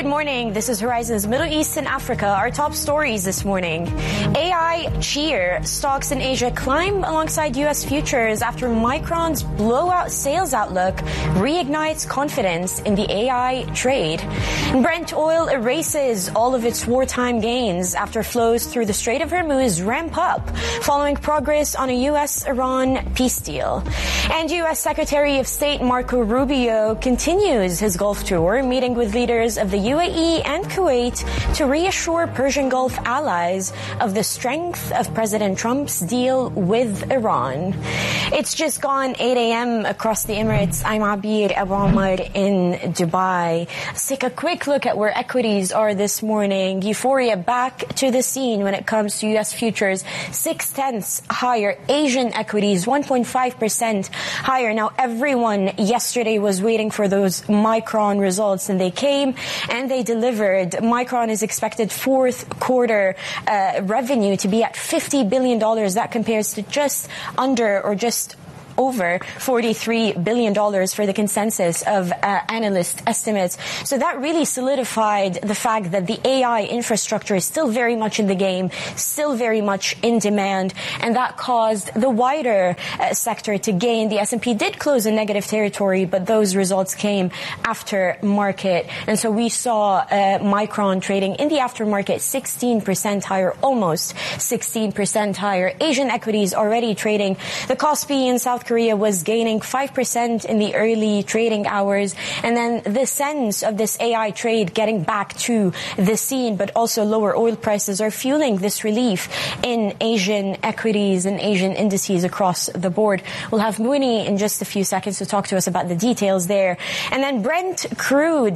Good morning. This is Horizon's Middle East and Africa. Our top stories this morning. AI cheer. Stocks in Asia climb alongside U.S. futures after Micron's blowout sales outlook reignites confidence in the AI trade. Brent oil erases all of its wartime gains after flows through the Strait of Hormuz ramp up following progress on a U.S.-Iran peace deal. And U.S. Secretary of State Marco Rubio continues his Gulf tour, meeting with leaders of the UAE and Kuwait to reassure Persian Gulf allies of the strength of President Trump's deal with Iran. It's just gone 8 a.m. across the Emirates. I'm Abir Abu Omar in Dubai. Let's take a quick look at where equities are this morning. Euphoria back to the scene when it comes to U.S. futures. 0.6 higher. Asian equities 1.5% higher. Now, everyone yesterday was waiting for those Micron results, and they came and they delivered. Micron is expected fourth quarter revenue to be at $50 billion. That compares to just under or just over $43 billion for the consensus of analyst estimates. So that really solidified the fact that the AI infrastructure is still very much in the game, still very much in demand, and that caused the wider sector to gain. The S&P did close in negative territory, but those results came after market. And so we saw Micron trading in the aftermarket 16% higher, almost 16% higher. Asian equities already trading. The Kospi in South Korea was gaining 5% in the early trading hours. And then the sense of this AI trade getting back to the scene, but also lower oil prices are fueling this relief in Asian equities and Asian indices across the board. We'll have Mooney in just a few seconds to talk to us about the details there. And then Brent crude,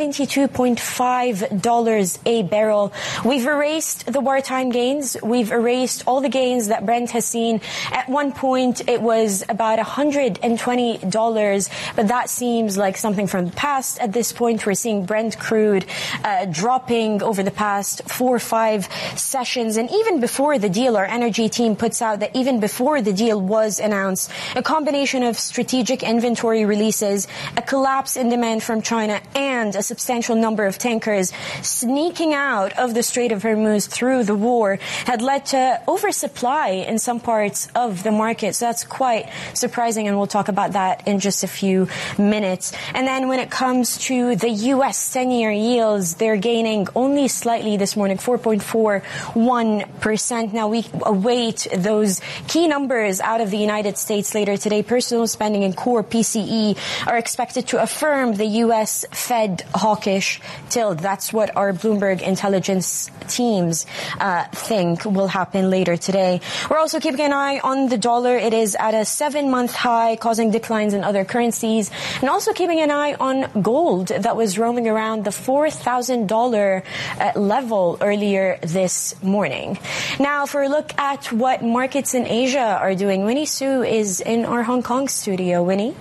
$72.5 a barrel. We've erased the wartime gains. We've erased all the gains that Brent has seen. At one point, it was about $120, but that seems like something from the past. At this point, we're seeing Brent crude dropping over the past 4 or 5 sessions. And even before the deal, our energy team puts out that even before the deal was announced, a combination of strategic inventory releases, a collapse in demand from China, and a substantial number of tankers sneaking out of the Strait of Hormuz through the war had led to oversupply in some parts of the market. So that's quite surprising, and we'll talk about that in just a few minutes. And then when it comes to the U.S. 10-year yields, they're gaining only slightly this morning, 4.41%. Now we await those key numbers out of the United States later today. Personal spending and core PCE are expected to affirm the U.S. Fed hawkish tilt. That's what our Bloomberg intelligence teams think will happen later today. We're also keeping an eye on the dollar. It is at a 7-month high, causing declines in other currencies, and also keeping an eye on gold that was roaming around the $4,000 level earlier this morning. Now, for a look at what markets in Asia are doing, Winnie Su is in our Hong Kong studio. Winnie?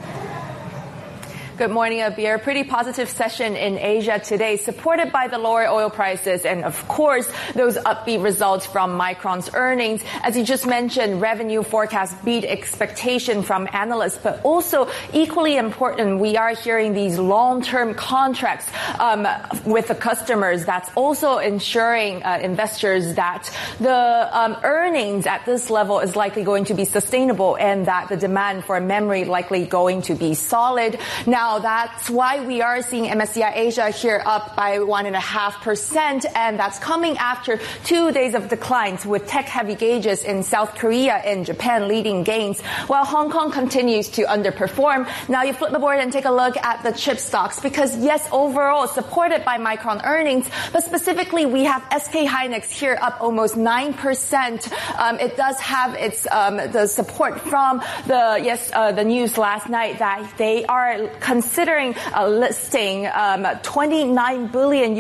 Good morning, Abir. Pretty positive session in Asia today, supported by the lower oil prices and, of course, those upbeat results from Micron's earnings. As you just mentioned, revenue forecasts beat expectation from analysts, but also equally important, we are hearing these long-term contracts with the customers. That's also ensuring investors that the earnings at this level is likely going to be sustainable and that the demand for memory likely going to be solid. Now, that's why we are seeing MSCI Asia here up by 1.5%, and that's coming after 2 days of declines with tech-heavy gauges in South Korea and Japan leading gains, while Hong Kong continues to underperform. Now you flip the board and take a look at the chip stocks, because yes, overall supported by Micron earnings, but specifically we have SK Hynix here up almost 9%. It does have its the support from the news last night that they are considering listing $29 billion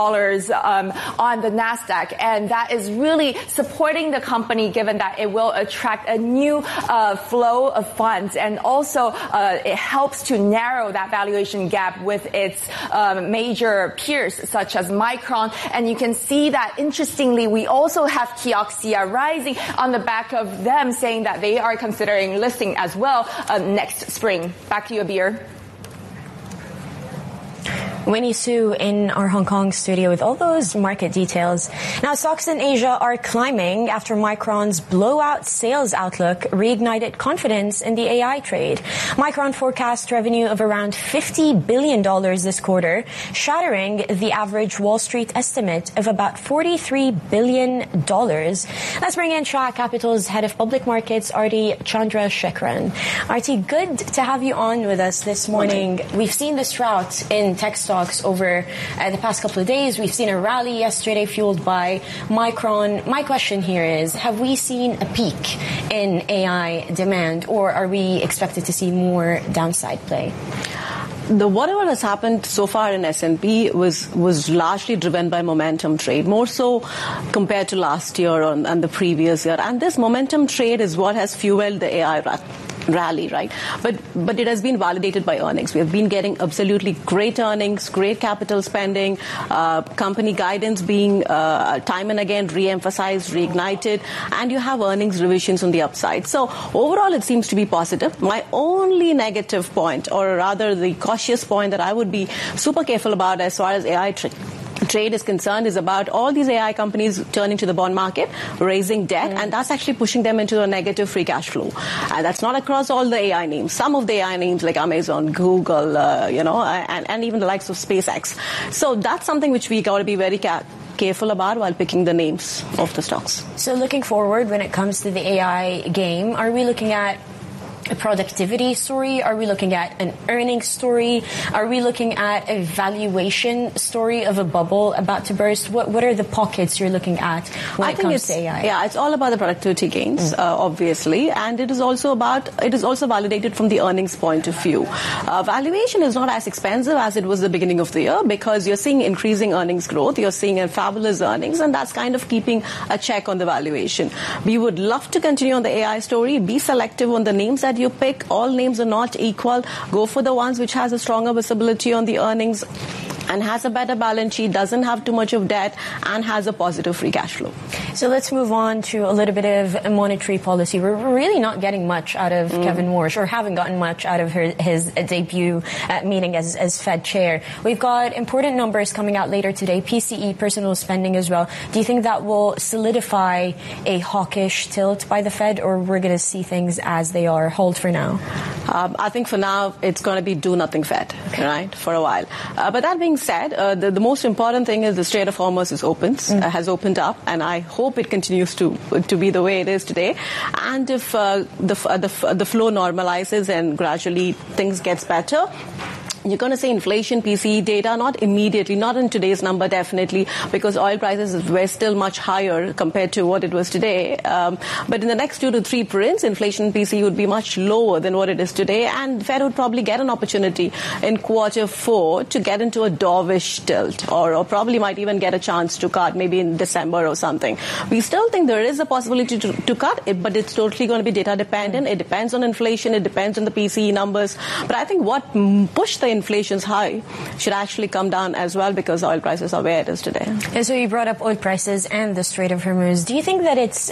on the Nasdaq, and that is really supporting the company given that it will attract a new flow of funds, and also it helps to narrow that valuation gap with its major peers such as Micron. And you can see that interestingly we also have Kioxia rising on the back of them saying that they are considering listing as well next spring. Back to you, Abir. Winnie Su in our Hong Kong studio with all those market details. Now, stocks in Asia are climbing after Micron's blowout sales outlook reignited confidence in the AI trade. Micron forecast revenue of around $50 billion this quarter, shattering the average Wall Street estimate of about $43 billion. Let's bring in Shah Capital's head of public markets, Arti Chandrasekaran. Arti, good to have you on with us this morning. We've seen this rout in tech stocks over the past couple of days. We've seen a rally yesterday fueled by Micron. My question here is, have we seen a peak in AI demand, or are we expected to see more downside play? Whatever has happened so far in S&P was largely driven by momentum trade, more so compared to last year and the previous year. And this momentum trade is what has fueled the AI rally, right? But it has been validated by earnings. We have been getting absolutely great earnings, great capital spending, company guidance being time and again re-emphasized, reignited, and you have earnings revisions on the upside. So overall, it seems to be positive. My only negative point, or rather the cautious point that I would be super careful about as far as AI trade is concerned, is about all these AI companies turning to the bond market, raising debt, and that's actually pushing them into a negative free cash flow. And that's not across all the AI names. Some of the AI names like Amazon, Google, and even the likes of SpaceX. So that's something which we got to be very careful about while picking the names of the stocks. So looking forward, when it comes to the AI game, are we looking at a productivity story? Are we looking at an earnings story? Are we looking at a valuation story of a bubble about to burst? What are the pockets you're looking at when it comes to AI? Yeah, it's all about the productivity gains, obviously, and it is also validated from the earnings point of view. Valuation is not as expensive as it was the beginning of the year because you're seeing increasing earnings growth, you're seeing a fabulous earnings, and that's kind of keeping a check on the valuation. We would love to continue on the AI story, be selective on the names that you pick. All names are not equal. Go for the ones which has a stronger visibility on the earnings and has a better balance sheet, doesn't have too much of debt, and has a positive free cash flow. So let's move on to a little bit of monetary policy. We're really not getting much out of Kevin Warsh, or haven't gotten much out of his debut meeting as Fed chair. We've got important numbers coming out later today, PCE, personal spending as well. Do you think that will solidify a hawkish tilt by the Fed, or we're going to see things as they are? Hold for now. I think for now it's going to be do nothing Fed, right, for a while. But that being said, the most important thing is the Strait of Hormuz has opened up, and I hope it continues to be the way it is today. And if the flow normalizes and gradually things gets better, you're going to see inflation, PCE data, not immediately, not in today's number, definitely, because oil prices were still much higher compared to what it was today. But in the next 2 to 3 prints, inflation PCE would be much lower than what it is today, and Fed would probably get an opportunity in Q4 to get into a dovish tilt, or probably might even get a chance to cut, maybe in December or something. We still think there is a possibility to cut it, but it's totally going to be data dependent. It depends on inflation, it depends on the PCE numbers. But I think what pushed the inflation's high should actually come down as well, because oil prices are where it is today. And so you brought up oil prices and the Strait of Hormuz. Do you think that it's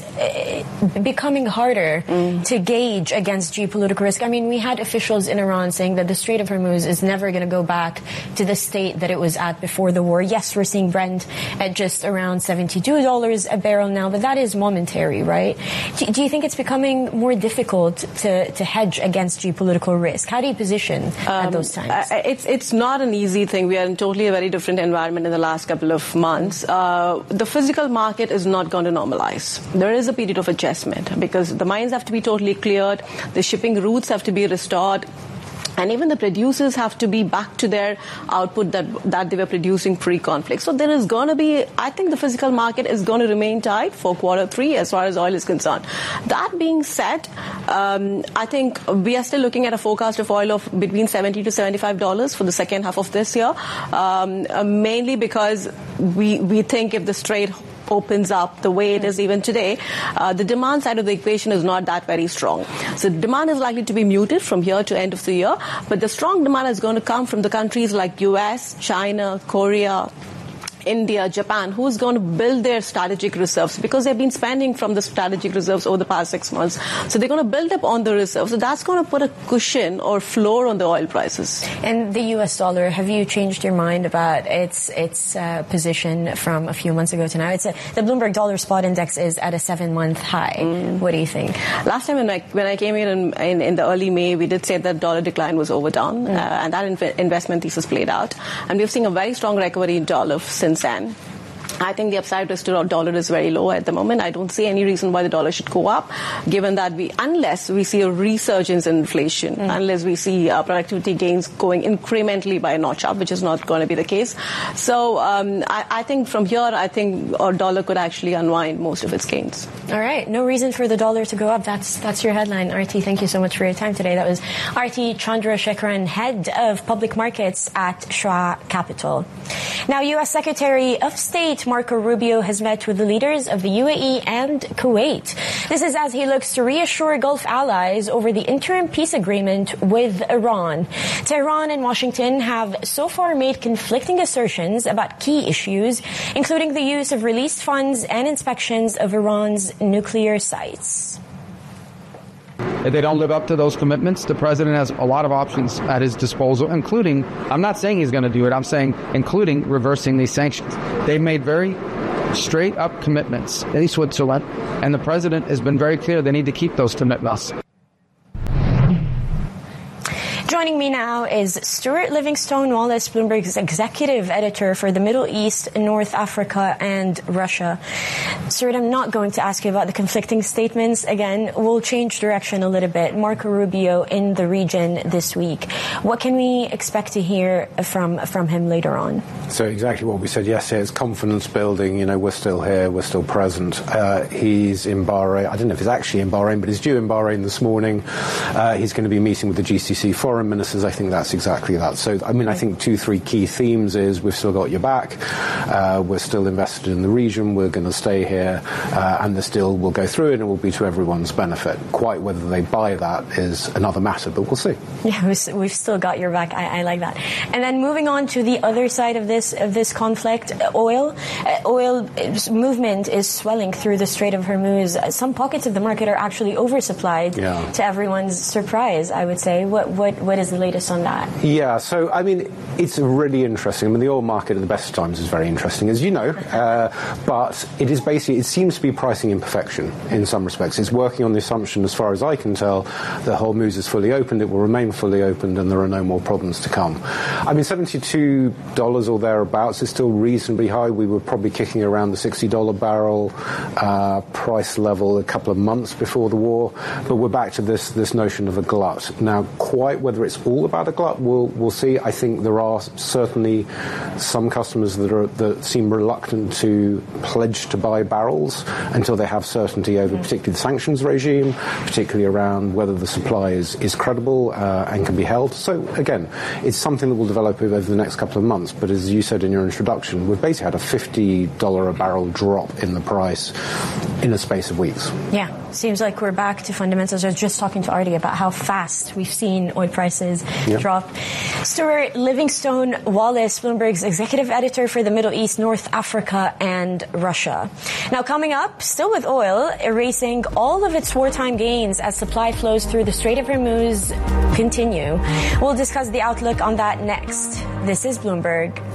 becoming harder to gauge against geopolitical risk? I mean, we had officials in Iran saying that the Strait of Hormuz is never going to go back to the state that it was at before the war. Yes, we're seeing Brent at just around $72 a barrel now, but that is momentary, right? Do you think it's becoming more difficult to hedge against geopolitical risk? How do you position at those times? It's not an easy thing. We are in totally a very different environment in the last couple of months. The physical market is not going to normalize. There is a period of adjustment because the mines have to be totally cleared, the shipping routes have to be restored, and even the producers have to be back to their output that they were producing pre-conflict. So there is going to be, I think the physical market is going to remain tight for Q3 as far as oil is concerned. That being said, I think we are still looking at a forecast of oil of between $70 to $75 for the second half of this year, mainly because we think if the Strait opens up the way it is even today, the demand side of the equation is not that very strong. So demand is likely to be muted from here to end of the year, but the strong demand is going to come from the countries like US, China, Korea, India, Japan, who's going to build their strategic reserves because they've been spending from the strategic reserves over the past 6 months. So they're going to build up on the reserves. So that's going to put a cushion or floor on the oil prices. And the U.S. dollar, have you changed your mind about its position from a few months ago to now? The Bloomberg Dollar Spot Index is at a 7-month high. What do you think? Last time when I came in the early May, we did say that dollar decline was overdone, and that investment thesis played out. And we've seen a very strong recovery in dollar since then. I think the upside risk to dollar is very low at the moment. I don't see any reason why the dollar should go up, given that unless we see a resurgence in inflation, unless we see productivity gains going incrementally by a notch up, which is not going to be the case. So I think from here, our dollar could actually unwind most of its gains. All right. No reason for the dollar to go up. That's your headline. RT, thank you so much for your time today. That was RT Chandrasekaran, head of public markets at Schwa Capital. Now, U.S. Secretary of State Marco Rubio has met with the leaders of the UAE and Kuwait. This is as he looks to reassure Gulf allies over the interim peace agreement with Iran. Tehran and Washington have so far made conflicting assertions about key issues, including the use of released funds and inspections of Iran's nuclear sites. If they don't live up to those commitments, the president has a lot of options at his disposal, including, I'm not saying he's going to do it, I'm saying including reversing these sanctions. They've made very straight up commitments in Switzerland, and the president has been very clear they need to keep those commitments. Joining me now is Stuart Livingstone-Wallace, Bloomberg's executive editor for the Middle East, North Africa, and Russia. Stuart, I'm not going to ask you about the conflicting statements again. We'll change direction a little bit. Marco Rubio in the region this week. What can we expect to hear from him later on? So exactly what we said yesterday. It's confidence building. You know, we're still here. We're still present. He's in Bahrain. I don't know if he's actually in Bahrain, but he's due in Bahrain this morning. He's going to be meeting with the GCC foreign ministers. I think that's exactly that. So, I mean, I think 2-3 key themes is we've still got your back. We're still invested in the region. We're going to stay here. And the deal will go through and it will be to everyone's benefit. Quite whether they buy that is another matter, but we'll see. Yeah, we've still got your back. I like that. And then moving on to the other side of this conflict, oil movement is swelling through the Strait of Hormuz. Some pockets of the market are actually oversupplied, to everyone's surprise, I would say. What is the latest on that? Yeah, so, I mean, it's really interesting. I mean, the oil market at the best of times is very interesting, as you know, but it is basically, it seems to be pricing imperfection in some respects. It's working on the assumption, as far as I can tell, that Hormuz is fully opened, it will remain fully opened, and there are no more problems to come. I mean, $72 or thereabouts is still reasonably high. We were probably kicking around the $60 barrel price level a couple of months before the war, but we're back to this notion of a glut. Now, quite whether it's all about a glut, we'll see. I think there are certainly some customers that seem reluctant to pledge to buy barrels until they have certainty over particularly the sanctions regime, particularly around whether the supply is credible and can be held. So again, it's something that will develop over the next couple of months. But as you said in your introduction, we've basically had a $50 a barrel drop in the price in a space of weeks. Yeah. Seems like we're back to fundamentals. I was just talking to Artie about how fast we've seen oil prices drop. Stuart Livingstone-Wallace, Bloomberg's executive editor for the Middle East, North Africa, and Russia. Now, coming up, still with oil, erasing all of its wartime gains as supply flows through the Strait of Hormuz continue. We'll discuss the outlook on that next. This is Bloomberg.